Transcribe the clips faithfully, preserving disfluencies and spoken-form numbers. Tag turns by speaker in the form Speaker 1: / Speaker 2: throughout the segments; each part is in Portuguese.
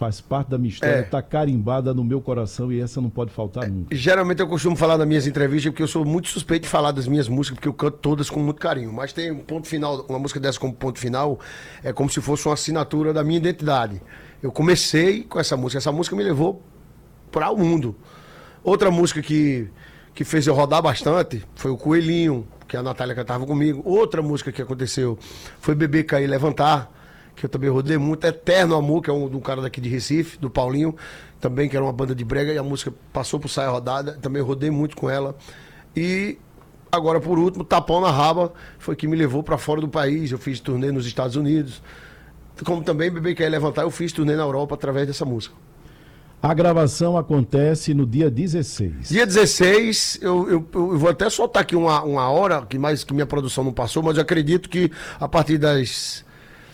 Speaker 1: faz parte da minha história, está é. carimbada no meu coração e essa não pode faltar nunca.
Speaker 2: Geralmente eu costumo falar nas minhas entrevistas, porque eu sou muito suspeito de falar das minhas músicas, porque eu canto todas com muito carinho. Mas tem um ponto final, uma música dessa como ponto final, é como se fosse uma assinatura da minha identidade. Eu comecei com essa música, essa música me levou para o mundo. Outra música que, que fez eu rodar bastante foi o Coelhinho, que a Natália cantava comigo. Outra música que aconteceu foi Beber, Cair, Levantar, que eu também rodei muito. Eterno Amor, que é um, um cara daqui de Recife, do Paulinho, também, que era uma banda de brega, e a música passou por Saia Rodada, também rodei muito com ela. E agora, por último, Tapão na Raba, foi que me levou para fora do país. Eu fiz turnê nos Estados Unidos. Como também Beber, Cair, Levantar, eu fiz turnê na Europa através dessa música.
Speaker 1: A gravação acontece no dia dezesseis.
Speaker 2: Dia dezesseis, eu, eu, eu vou até soltar aqui uma, uma hora, que mais que minha produção não passou, mas eu acredito que a partir das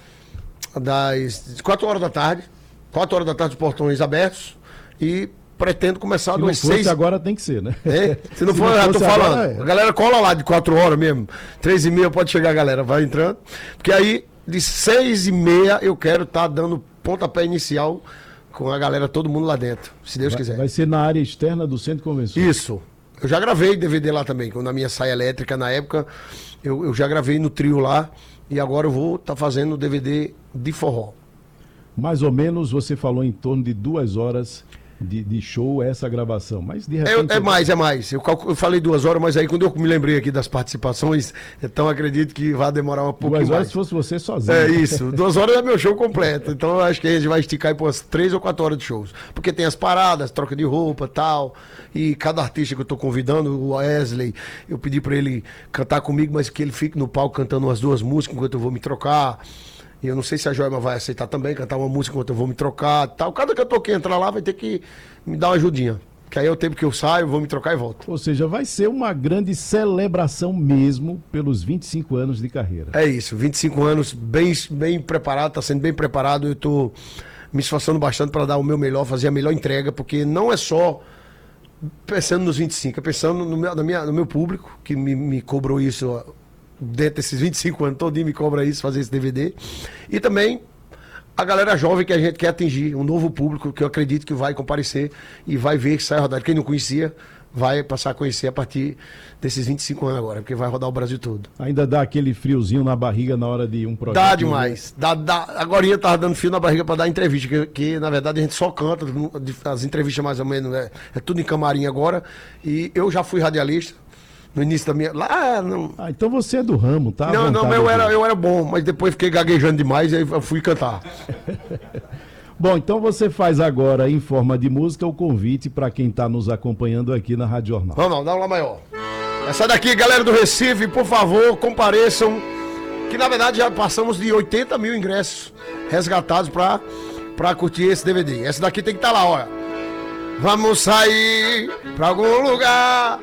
Speaker 2: das quatro horas da tarde, quatro horas da tarde, os portões abertos, e pretendo começar
Speaker 1: às seis. Se não fosse agora tem que ser, né?
Speaker 2: É? Se não
Speaker 1: Se
Speaker 2: for,
Speaker 1: não
Speaker 2: eu já tô falando.
Speaker 1: Agora, é.
Speaker 2: A galera cola lá de quatro horas mesmo, três e meia pode chegar a galera, vai entrando, porque aí de seis e meia eu quero estar tá dando pontapé inicial com a galera, todo mundo lá dentro, se Deus
Speaker 1: vai,
Speaker 2: quiser.
Speaker 1: Vai ser na área externa do Centro de Convenções.
Speaker 2: Isso. Eu já gravei D V D lá também, na minha Saia Elétrica, na época, eu, eu já gravei no trio lá, e agora eu vou estar tá fazendo D V D de forró.
Speaker 1: Mais ou menos, você falou em torno de duas horas de, de show essa gravação, mas de repente...
Speaker 2: É, é mais, é mais. Eu, calculo, eu falei duas horas, mas aí quando eu me lembrei aqui das participações, então acredito que vai demorar um pouquinho mais.
Speaker 1: Duas horas
Speaker 2: mais.
Speaker 1: Se fosse você sozinho.
Speaker 2: É isso, duas horas é meu show completo, então eu acho que a gente vai esticar por umas três ou quatro horas de shows, porque tem as paradas, troca de roupa e tal, e cada artista que eu tô convidando, o Wesley, eu pedi pra ele cantar comigo, mas que ele fique no palco cantando umas duas músicas enquanto eu vou me trocar. E eu não sei se a Joelma vai aceitar também, cantar uma música enquanto eu vou me trocar e tal. Cada cantor que entrar lá vai ter que me dar uma ajudinha. Que aí é o tempo que eu saio, vou me trocar e volto.
Speaker 1: Ou seja, vai ser uma grande celebração mesmo pelos vinte e cinco anos de carreira.
Speaker 2: É isso, vinte e cinco anos, bem, bem preparado, tá sendo bem preparado. Eu tô me esforçando bastante para dar o meu melhor, fazer a melhor entrega, porque não é só pensando nos vinte e cinco, é pensando no meu, na minha, no meu público, que me, me cobrou isso dentro desses vinte e cinco anos, todinho me cobra isso, fazer esse D V D. E também a galera jovem que a gente quer atingir, um novo público que eu acredito que vai comparecer e vai ver que sai rodar. Quem não conhecia, vai passar a conhecer a partir desses vinte e cinco anos agora, porque vai rodar o Brasil todo.
Speaker 1: Ainda dá aquele friozinho na barriga na hora de um projeto?
Speaker 2: Dá demais. Dá, dá. Agora eu tava dando frio na barriga para dar entrevista, que, que na verdade a gente só canta, as entrevistas mais ou menos, é, é tudo em camarim agora. E eu já fui radialista. No início da minha... Lá, não...
Speaker 1: Ah, então você é do ramo, tá?
Speaker 2: Não, não, eu era, eu era bom, mas depois fiquei gaguejando demais e aí eu fui cantar.
Speaker 1: Bom, então você faz agora, em forma de música, o convite para quem está nos acompanhando aqui na Rádio Jornal.
Speaker 2: Não, não, dá um lá maior. Essa daqui, galera do Recife, por favor, compareçam, que na verdade já passamos de oitenta mil ingressos resgatados para para curtir esse D V D. Essa daqui tem que estar tá lá, olha. Vamos sair para algum lugar